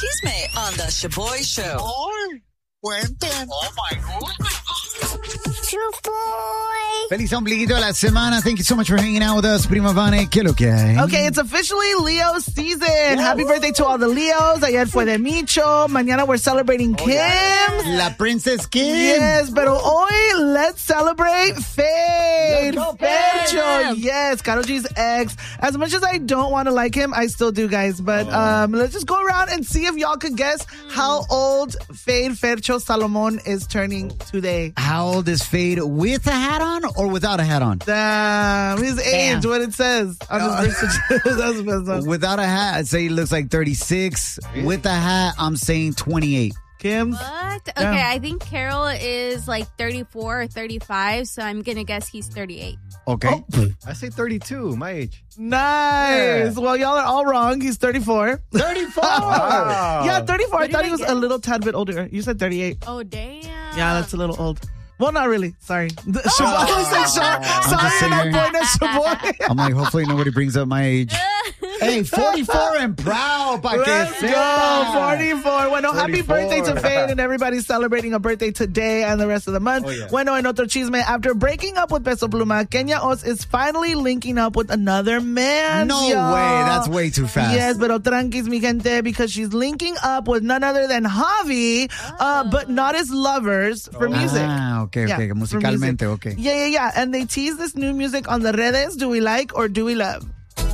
Chisme on the Shaboy Show. Ay, cuenten. Oh my goodness. Shaboy. Feliz ombliguito de la semana. Thank you so much for hanging out with us, Prima Vane. ¿Qué lo que hay? Okay, it's officially Leo season. Happy birthday to all the Leos. Ayer fue de Micho. Mañana we're celebrating Kim. La Princess Kim. Yes, pero hoy let's celebrate Fade. Let's go, Fercho. Yes, Karol G's ex. As much as I don't want to like him, I still do, guys. But let's just go around and see if y'all could guess how old Fade Fercho Salomon is turning today. How old is Fade, with a hat on or without a hat on? Damn, his age, what it says on his birth certificate. That's the best one. Without a hat, I'd say he looks like 36. With a hat, I'm saying 28. Kim? What? Okay, Yeah. I think Carol is like 34 or 35, so I'm going to guess he's 38. Okay. I say 32, my age. Nice. Well, y'all are all wrong. He's 34. 34! Yeah, 34. I What thought did he I was guess? a little tad bit older. You said 38. Oh, damn. Yeah, that's a little old. Well, not really. Sorry. Shaboy said just sorry, saying. no point at Shaboy. I'm like, hopefully nobody brings up my age. Hey, 44 and proud. Pa que Let's sepa. go, 44. Bueno, happy 44. birthday to Fade, and everybody's celebrating a birthday today and the rest of the month. Oh, yeah. Bueno, en otro chisme, after breaking up with Peso Pluma, Kenya Os is finally linking up with another man. No y'all. way. That's way too fast. Yes, pero tranquis, mi gente, because she's linking up with none other than Javi, but not as lovers for music. Ah, okay, Yeah, okay. for Musicalmente, music. okay. Yeah. And they tease this new music on the redes. Do we like or do we love?